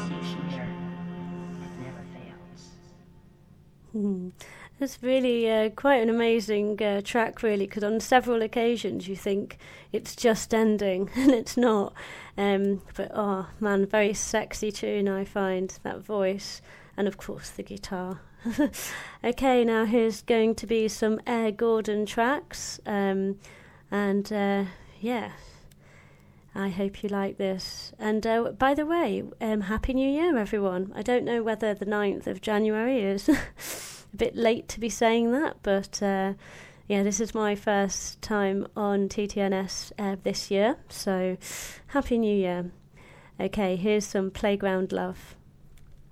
here. It never fails. It's really quite an amazing track, really, because on several occasions you think it's just ending, and it's not. But, oh, man, very sexy tune, I find, that voice, and, of course, the guitar. Okay, now here's going to be some Air Gordon tracks, yeah, I hope you like this. And by the way, Happy New Year, everyone. I don't know whether the 9th of January is a bit late to be saying that, but this is my first time on TTNS this year, so Happy New Year. Okay, here's some Playground Love.